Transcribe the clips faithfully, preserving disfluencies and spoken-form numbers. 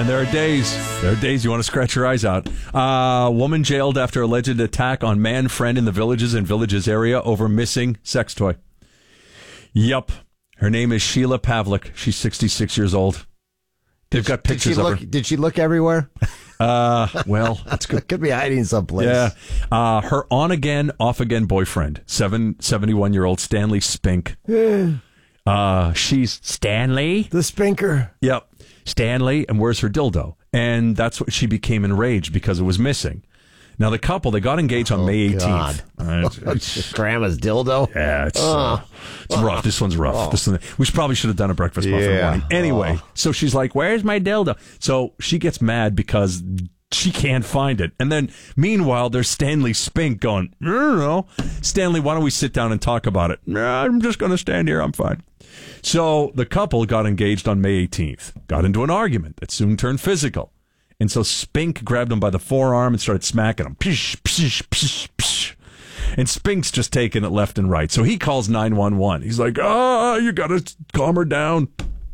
And there are days, there are days you want to scratch your eyes out. Uh, woman jailed after alleged attack on man friend in the Villages and Villages area over missing sex toy. Yup. Her name is Sheila Pavlik. She's sixty-six years old. They've got pictures did she look, of her. Did she look everywhere? Uh, well, that's good. Could be hiding someplace. Yeah. Uh, her on-again, off-again boyfriend, seven, seventy-one-year-old Stanley Spink. uh, she's Stanley? The Spinker. Yep. Stanley, and where's her dildo? And that's what she became enraged because it was missing. Now, the couple, they got engaged on Oh, May eighteenth. God. Uh, it's- it's- Grandma's dildo. yeah, it's, Oh. uh, it's rough. This one's rough. This one, we should probably should have done a breakfast muffin Yeah. morning. Anyway, Oh. so she's like, where's my dildo? So she gets mad because she can't find it. And then, meanwhile, there's Stanley Spink going, I don't know. Stanley, why don't we sit down and talk about it? Nah, I'm just going to stand here. I'm fine. So the couple got engaged on May eighteenth, got into an argument that soon turned physical. And so Spink grabbed him by the forearm and started smacking him. Psh, psh, psh, psh. And Spink's just taking it left and right. So he calls nine one one. He's like, ah, you got to calm her down.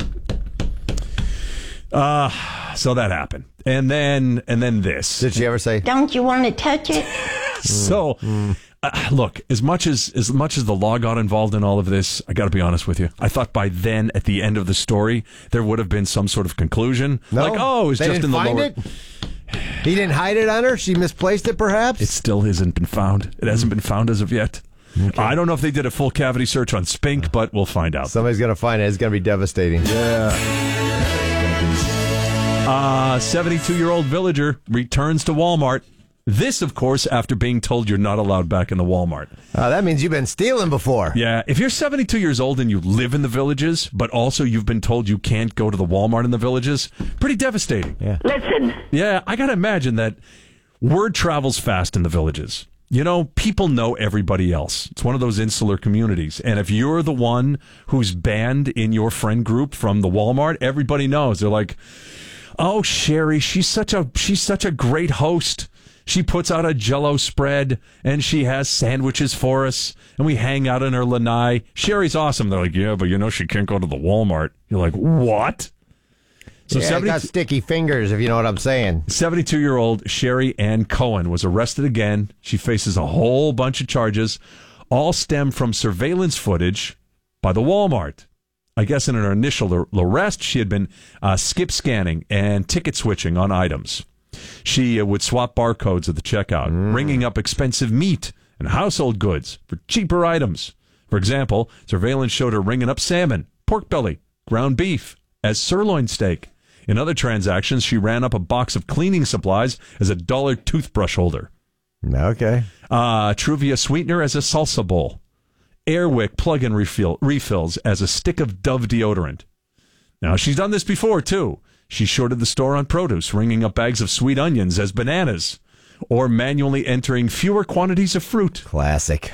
Uh, so that happened. And then, and then this. Did she ever say, Don't you want to touch it? So, uh, look, as much as as much as the law got involved in all of this, I got to be honest with you. I thought by then, at the end of the story, there would have been some sort of conclusion, no? like, oh, it was they just didn't in the find lower. it? He didn't hide it on her? She misplaced it, perhaps? It still hasn't been found. It hasn't been found as of yet. Okay. I don't know if they did a full cavity search on Spink, but we'll find out. Somebody's going to find it. It's going to be devastating. Yeah. Uh, seventy-two-year-old villager returns to Walmart. This, of course, after being told you're not allowed back in the Walmart. Uh, that means you've been stealing before. Yeah, if you're seventy-two years old and you live in the Villages, but also you've been told you can't go to the Walmart in the Villages, pretty devastating. Yeah. Listen. Yeah, I got to imagine that word travels fast in the Villages. You know, people know everybody else. It's one of those insular communities. And if you're the one who's banned in your friend group from the Walmart, everybody knows. They're like, oh, Sherry, she's such a she's such a great host. She puts out a Jell-O spread, and she has sandwiches for us, and we hang out in her lanai. Sherry's awesome. They're like, yeah, but you know she can't go to the Walmart. You're like, what? So Yeah, I seventy got sticky fingers, if you know what I'm saying. seventy-two-year-old Sherry Ann Cohen was arrested again. She faces a whole bunch of charges, all stem from surveillance footage by the Walmart. I guess in her initial arrest, she had been uh, skip scanning and ticket switching on items. She uh, would swap barcodes at the checkout, mm. ringing up expensive meat and household goods for cheaper items. For example, surveillance showed her ringing up salmon, pork belly, ground beef as sirloin steak. In other transactions, she ran up a box of cleaning supplies as a dollar toothbrush holder. Okay. Uh, Truvia sweetener as a salsa bowl. Airwick plug-in refill, refills as a stick of Dove deodorant. Now, she's done this before, too. She shorted the store on produce, ringing up bags of sweet onions as bananas, or manually entering fewer quantities of fruit. Classic.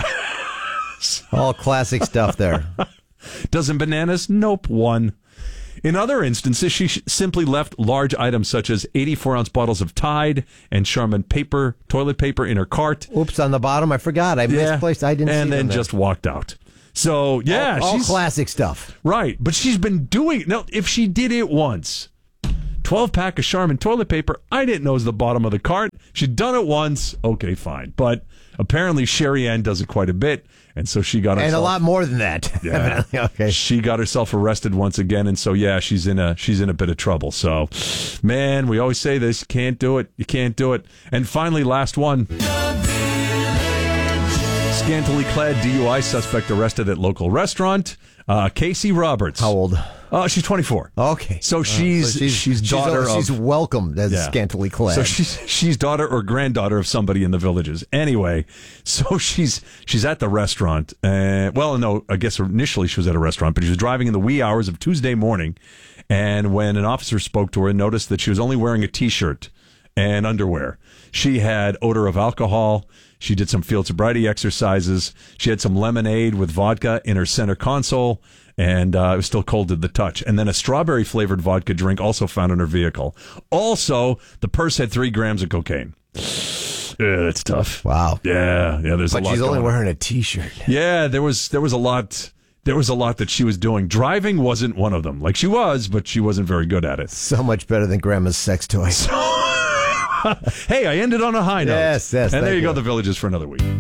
All classic stuff there. Dozen bananas? Nope, one. In other instances, she sh- simply left large items such as eighty-four ounce bottles of Tide and Charmin paper, toilet paper in her cart. Oops, on the bottom, I forgot. I Yeah. misplaced. I didn't see And then them there. just walked out. So, yeah. all, all she's classic stuff. Right, but she's been doing... Now, if she did it once, twelve-pack of Charmin toilet paper, I didn't know it was the bottom of the cart. She'd done it once, okay, fine. But apparently Sherry Ann does it quite a bit, and so she got herself... And a lot more than that. Yeah. Okay. She got herself arrested once again, and so, yeah, she's in a she's in a bit of trouble. So, man, we always say this, you can't do it, you can't do it. And finally, last one. Scantily clad D U I suspect arrested at local restaurant. Uh, Casey Roberts. How old? Uh, she's twenty-four. Okay. So she's, Uh, so she's she's daughter she's, of... She's welcomed as Yeah. scantily clad. So she's she's daughter or granddaughter of somebody in the Villages. Anyway, so she's she's at the restaurant. Uh, well, no, I guess initially she was at a restaurant, but she was driving in the wee hours of Tuesday morning, and when an officer spoke to her and noticed that she was only wearing a T-shirt and underwear, she had odor of alcohol. She did some field sobriety exercises. She had some lemonade with vodka in her center console, and uh, it was still cold to the touch. And then a strawberry-flavored vodka drink also found in her vehicle. Also, the purse had three grams of cocaine. Yeah, that's tough. Wow. Yeah, yeah. There's But a lot. she's only going on. wearing a T-shirt. Yeah, there was there was a lot. there was a lot that she was doing. Driving wasn't one of them. Like she was, but she wasn't very good at it. So much better than Grandma's sex toy. Hey, I ended on a high note. Yes, yes. And there you, you go, the Villages for another week.